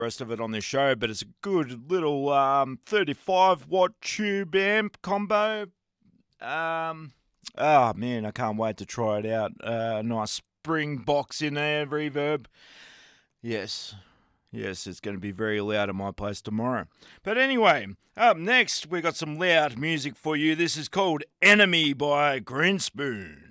rest of it on this show, but it's a good little 35-watt tube amp combo. Oh, man, I can't wait to try it out. Nice spring box in there, reverb. Yes, it's going to be very loud at my place tomorrow. But anyway, up next, we got some loud music for you. This is called Enemy by Grinspoon.